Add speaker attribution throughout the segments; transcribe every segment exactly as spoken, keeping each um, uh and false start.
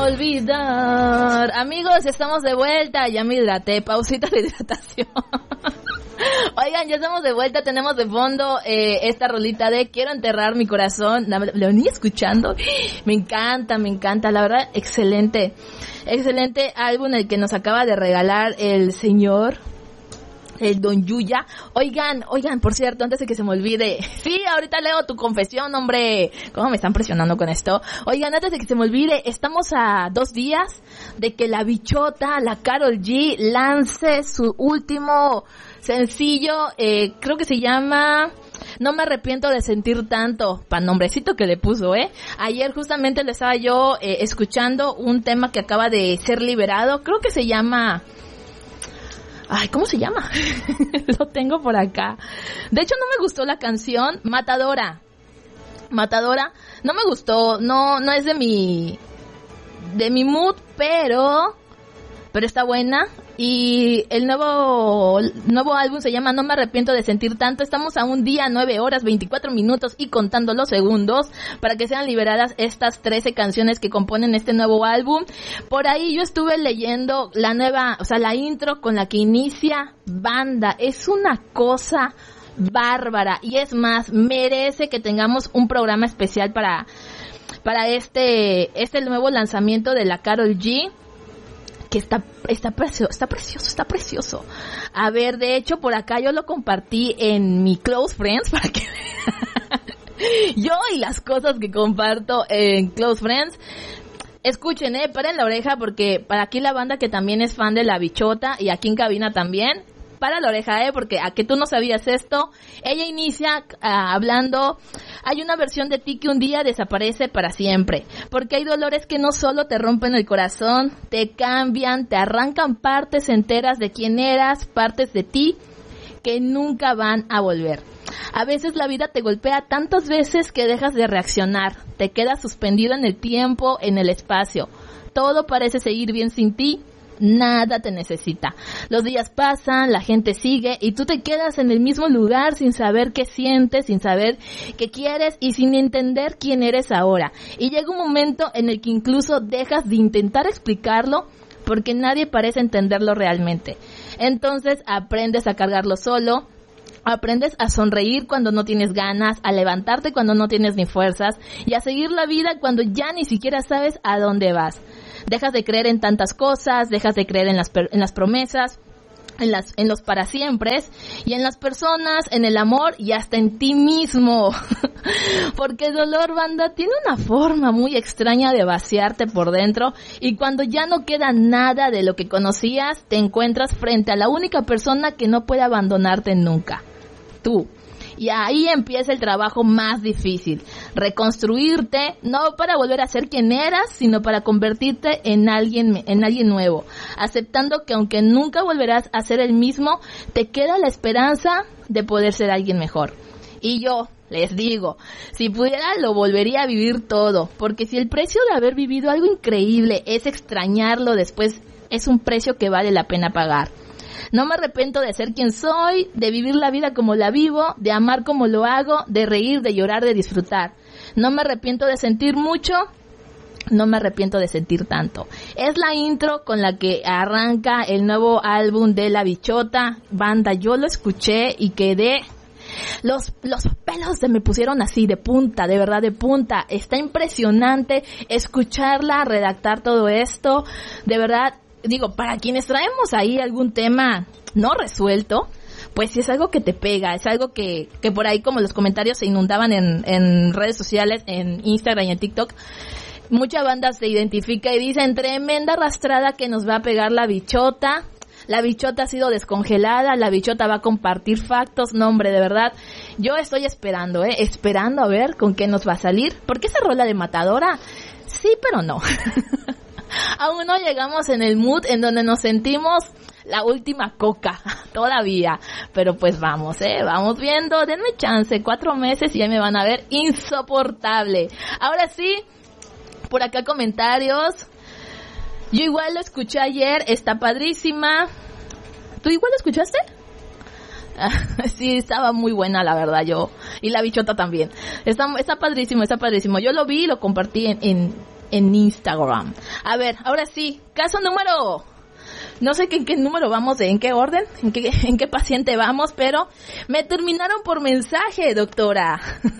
Speaker 1: olvidar. Amigos, estamos de vuelta. Ya me hidraté. Pausita de hidratación. Oigan, ya estamos de vuelta. Tenemos de fondo eh, esta rolita de Quiero enterrar mi corazón. La, la venía escuchando. Me encanta, me encanta. La verdad, excelente. Excelente álbum el que nos acaba de regalar el señor... el Don Yuya. Oigan, oigan, por cierto, antes de que se me olvide, sí, ahorita leo tu confesión, hombre. ¿Cómo me están presionando con esto? Oigan, antes de que se me olvide, estamos a dos días de que la bichota, la Karol G, lance su último sencillo, eh, creo que se llama... No me arrepiento de sentir tanto, para nombrecito que le puso, ¿eh? Ayer justamente le estaba yo eh, escuchando un tema que acaba de ser liberado, creo que se llama... Ay, ¿cómo se llama? Lo tengo por acá. De hecho, no me gustó la canción Matadora. Matadora, no me gustó, no no es de mi de mi mood, pero pero está buena. Y el nuevo nuevo álbum se llama No me arrepiento de sentir tanto. Estamos a un día, nueve horas, veinticuatro minutos y contando los segundos para que sean liberadas estas trece canciones que componen este nuevo álbum. Por ahí yo estuve leyendo la nueva, o sea, la intro con la que inicia Banda. Es una cosa bárbara y es más, merece que tengamos un programa especial para para este este nuevo lanzamiento de la Karol G. Que está, está precioso, está precioso, está precioso. A ver, de hecho, por acá yo lo compartí en mi Close Friends para que vean. Yo y las cosas que comparto en Close Friends. Escuchen, eh, paren la oreja porque para aquí la banda que también es fan de la bichota y aquí en cabina también. Para la oreja, eh, porque a que tú no sabías esto. Ella inicia uh, hablando, hay una versión de ti que un día desaparece para siempre, porque hay dolores que no solo te rompen el corazón, te cambian, te arrancan partes enteras de quién eras, partes de ti que nunca van a volver. A veces la vida te golpea tantas veces que dejas de reaccionar, te quedas suspendido en el tiempo, en el espacio, todo parece seguir bien sin ti. Nada te necesita. Los días pasan, la gente sigue y tú te quedas en el mismo lugar sin saber qué sientes, sin saber qué quieres y sin entender quién eres ahora. Y llega un momento en el que incluso dejas de intentar explicarlo porque nadie parece entenderlo realmente. Entonces aprendes a cargarlo solo. Aprendes a sonreír cuando no tienes ganas, a levantarte cuando no tienes ni fuerzas y a seguir la vida cuando ya ni siquiera sabes a dónde vas. Dejas de creer en tantas cosas, dejas de creer en las en las promesas, en las en los para siempres y en las personas, en el amor y hasta en ti mismo. Porque el dolor, banda, tiene una forma muy extraña de vaciarte por dentro y cuando ya no queda nada de lo que conocías, te encuentras frente a la única persona que no puede abandonarte nunca. Tú. Y ahí empieza el trabajo más difícil, reconstruirte, no para volver a ser quien eras, sino para convertirte en alguien, en alguien nuevo, aceptando que aunque nunca volverás a ser el mismo, te queda la esperanza de poder ser alguien mejor. Y yo les digo, si pudiera lo volvería a vivir todo, porque si el precio de haber vivido algo increíble es extrañarlo después, es un precio que vale la pena pagar. No me arrepiento de ser quien soy, de vivir la vida como la vivo, de amar como lo hago, de reír, de llorar, de disfrutar. No me arrepiento de sentir mucho, no me arrepiento de sentir tanto. Es la intro con la que arranca el nuevo álbum de La Bichota. Banda, yo lo escuché y quedé... Los, los pelos se me pusieron así de punta, de verdad de punta. Está impresionante escucharla, redactar todo esto. De verdad... Digo, para quienes traemos ahí algún tema no resuelto, pues sí es algo que te pega, es algo que, que por ahí como los comentarios se inundaban en, en redes sociales, en Instagram y en TikTok, mucha banda se identifica y dicen, tremenda arrastrada que nos va a pegar la bichota, la bichota ha sido descongelada, la bichota va a compartir factos, no hombre, de verdad, yo estoy esperando, eh, esperando a ver con qué nos va a salir, porque esa rola de Matadora, sí, pero no. Aún no llegamos en el mood en donde nos sentimos la última coca, todavía. Pero pues vamos, eh, vamos viendo, denme chance, cuatro meses y ya me van a ver insoportable. Ahora sí, por acá comentarios. Yo igual lo escuché ayer, está padrísima. ¿Tú igual lo escuchaste? Sí, estaba muy buena, la verdad, yo. Y la bichota también. Está, está padrísimo, está padrísimo. Yo lo vi y lo compartí en... en en Instagram. A ver, ahora sí, caso número... No sé en qué número vamos, en qué orden, en qué, en qué paciente vamos, pero me terminaron por mensaje, doctora.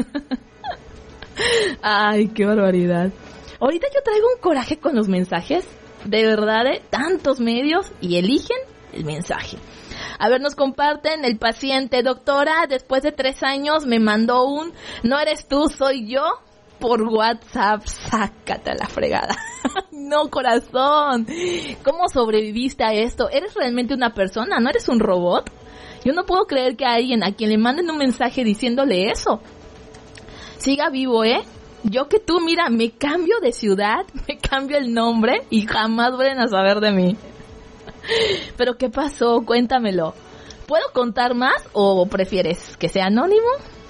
Speaker 1: Ay, qué barbaridad. Ahorita yo traigo un coraje con los mensajes, de verdad, de tantos medios, y eligen el mensaje. A ver, nos comparten el paciente, doctora, después de tres años me mandó un, no eres tú, soy yo, por WhatsApp, sácate a la fregada. No, corazón, ¿cómo sobreviviste a esto? ¿Eres realmente una persona? ¿No eres un robot? Yo no puedo creer que a alguien a quien le manden un mensaje diciéndole eso siga vivo, ¿eh? Yo que tú, mira, me cambio de ciudad, me cambio el nombre y jamás vuelven a saber de mí. ¿Pero qué pasó? Cuéntamelo. ¿Puedo contar más o prefieres que sea anónimo?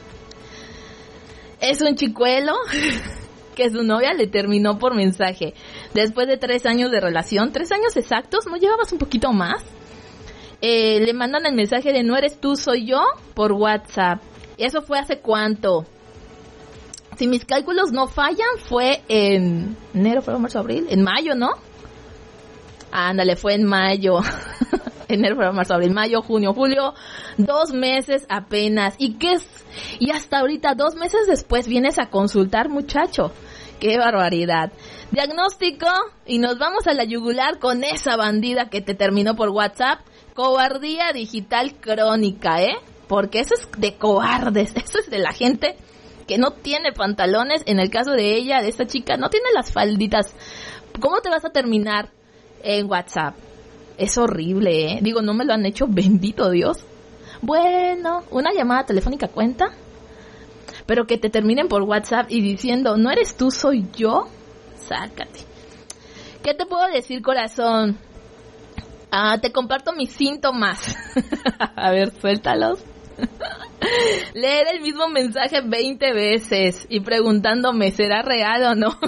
Speaker 1: Es un chicuelo que su novia le terminó por mensaje. Después de tres años de relación, tres años exactos, ¿no llevabas un poquito más? Eh, le mandan el mensaje de no eres tú, soy yo, por WhatsApp. ¿Eso fue hace cuánto? Si mis cálculos no fallan, fue en enero, febrero, marzo, abril, en mayo, ¿no? Ándale, fue en mayo. Enero, febrero, marzo, abril, mayo, junio, julio, dos meses apenas. ¿Y qué es? Y hasta ahorita, dos meses después, vienes a consultar, muchacho. ¡Qué barbaridad! Diagnóstico, y nos vamos a la yugular con esa bandida que te terminó por WhatsApp. Cobardía digital crónica, ¿eh? Porque eso es de cobardes, eso es de la gente que no tiene pantalones. En el caso de ella, de esta chica, no tiene las falditas. ¿Cómo te vas a terminar en WhatsApp? Es horrible, ¿eh? Digo, no me lo han hecho, bendito Dios. Bueno, una llamada telefónica cuenta, pero que te terminen por WhatsApp y diciendo, no eres tú, soy yo, sácate. ¿Qué te puedo decir, corazón? Ah, te comparto mis síntomas. A ver, suéltalos. Leer el mismo mensaje veinte veces y preguntándome, ¿será real o no?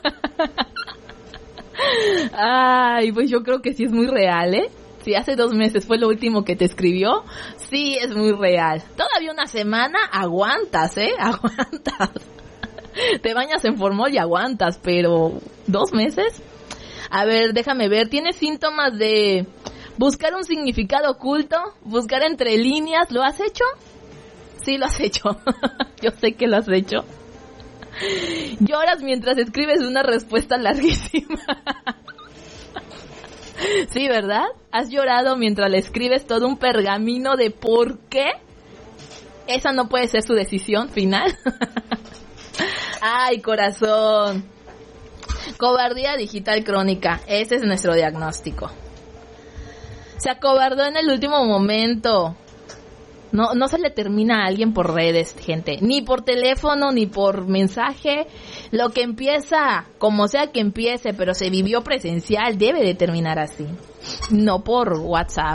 Speaker 1: Ay, pues yo creo que sí es muy real, ¿eh? Si hace dos meses fue lo último que te escribió, sí es muy real. Todavía una semana aguantas, ¿eh? Aguantas. Te bañas en formol y aguantas, pero ¿dos meses? A ver, déjame ver. ¿Tienes síntomas de buscar un significado oculto? ¿Buscar entre líneas? ¿Lo has hecho? Sí, lo has hecho. Yo sé que lo has hecho. Lloras mientras escribes una respuesta larguísima. Sí, ¿verdad? ¿Has llorado mientras le escribes todo un pergamino de por qué? Esa no puede ser su decisión final. Ay, corazón. Cobardía digital crónica. Ese es nuestro diagnóstico. Se acobardó en el último momento. No, no se le termina a alguien por redes, gente. Ni por teléfono, ni por mensaje. Lo que empieza, como sea que empiece, pero se vivió presencial, debe de terminar así. No por WhatsApp.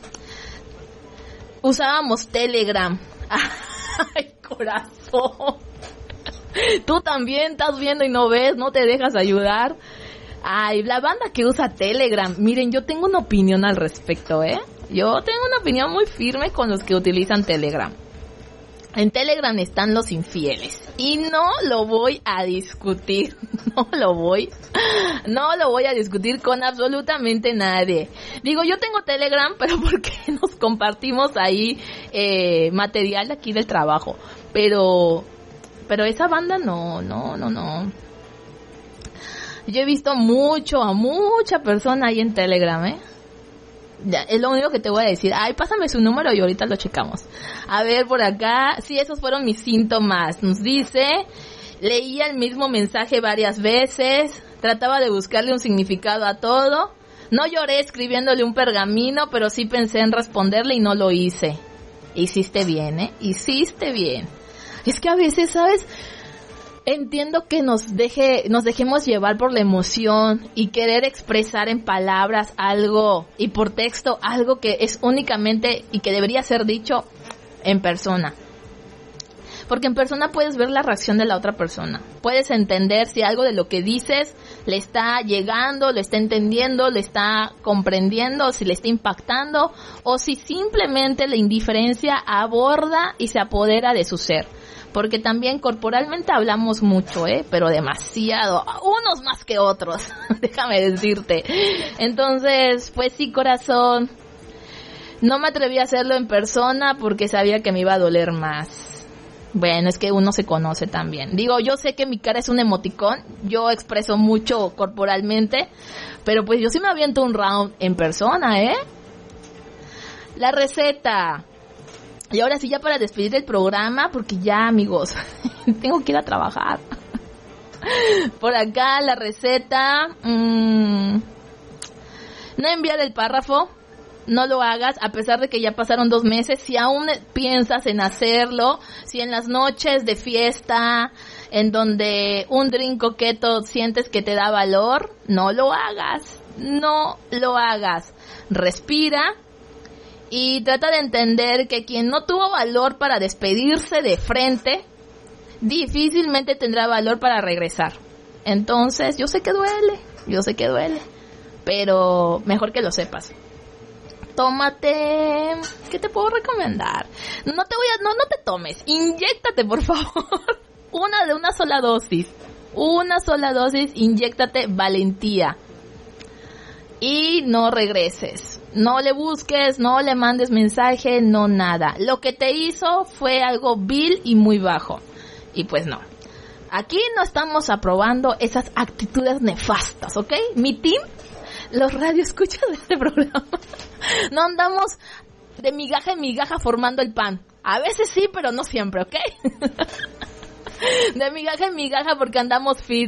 Speaker 1: Usábamos Telegram. Ay, corazón. Tú también estás viendo y no ves, no te dejas ayudar. Ay, la banda que usa Telegram. Miren, yo tengo una opinión al respecto, ¿eh? Yo tengo una opinión muy firme con los que utilizan Telegram. En Telegram están los infieles. Y no lo voy a discutir. No lo voy. No lo voy a discutir con absolutamente nadie. Digo, yo tengo Telegram, pero porque nos compartimos ahí eh, material aquí del trabajo. Pero, pero esa banda no, no, no, no. Yo he visto mucho, a mucha persona ahí en Telegram, ¿eh? Ya, es lo único que te voy a decir. Ay, pásame su número y ahorita lo checamos. A ver, por acá. Sí, esos fueron mis síntomas. Nos dice, leía el mismo mensaje varias veces, trataba de buscarle un significado a todo. No lloré escribiéndole un pergamino, pero sí pensé en responderle y no lo hice. Hiciste bien, ¿eh? Hiciste bien. Es que a veces, ¿sabes? Entiendo que nos deje, nos dejemos llevar por la emoción y querer expresar en palabras algo y por texto algo que es únicamente y que debería ser dicho en persona. Porque en persona puedes ver la reacción de la otra persona. Puedes entender si algo de lo que dices le está llegando, le está entendiendo, le está comprendiendo, si le está impactando o si simplemente la indiferencia aborda y se apodera de su ser. porque también corporalmente hablamos mucho, ¿eh? Pero demasiado, unos más que otros, déjame decirte. Entonces, pues sí, corazón, no me atreví a hacerlo en persona porque sabía que me iba a doler más. Bueno, es que uno se conoce también. Digo, yo sé que mi cara es un emoticón, yo expreso mucho corporalmente, pero pues yo sí me aviento un round en persona, ¿eh? La receta. Y ahora sí, ya para despedir el programa, porque ya, amigos, tengo que ir a trabajar. Por acá, la receta. Mmm, no enviar el párrafo. No lo hagas, a pesar de que ya pasaron dos meses. Si aún piensas en hacerlo, si en las noches de fiesta, en donde un drink coqueto sientes que te da valor, no lo hagas. No lo hagas. Respira. Y trata de entender que quien no tuvo valor para despedirse de frente, difícilmente tendrá valor para regresar. Entonces, yo sé que duele, yo sé que duele, pero mejor que lo sepas. Tómate, ¿qué te puedo recomendar? No te voy a, no, no te tomes, inyéctate por favor, una de una sola dosis, una sola dosis, inyéctate valentía. Y no regreses, no le busques, no le mandes mensaje, no nada. Lo que te hizo fue algo vil y muy bajo. Y pues no. Aquí no estamos aprobando esas actitudes nefastas, ¿ok? Mi team, los radioescuchas de este programa, no andamos de migaja en migaja formando el pan. A veces sí, pero no siempre, ¿ok? De migaja en migaja porque andamos fit.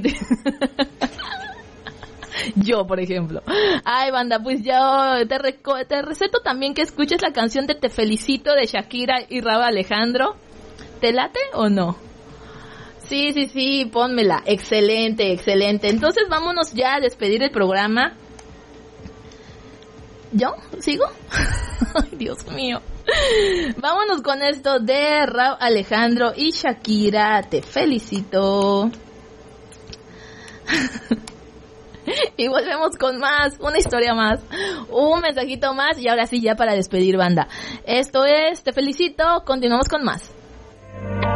Speaker 1: Yo, por ejemplo. Ay, banda, pues yo te, reco- te receto también que escuches la canción de Te Felicito de Shakira y Rauw Alejandro. ¿Te late o no? Sí, sí, sí, pónmela. Excelente, excelente. Entonces vámonos ya a despedir el programa. ¿Yo? ¿Sigo? Ay, Dios mío. Vámonos con esto de Rauw Alejandro y Shakira. Te felicito. Y volvemos con más, una historia más, un mensajito más y ahora sí ya para despedir, banda. Esto es Te Felicito, continuamos con más.